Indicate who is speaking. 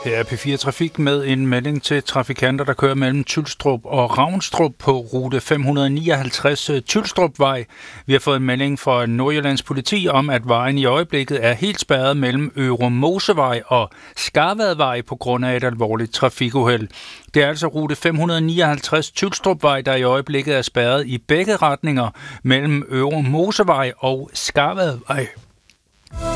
Speaker 1: Her er P4 Trafik med en melding til trafikanter, der kører mellem Tylstrup og Ravnstrup på rute 559 Tylstrupvej. Vi har fået en melding fra Nordjyllands politi om, at vejen i øjeblikket er helt spærret mellem Øvre Mosevej og Skarvadvej på grund af et alvorligt trafikuheld. Det er altså rute 559 Tylstrupvej, der i øjeblikket er spærret i begge retninger mellem Øvre Mosevej og Skarvadvej.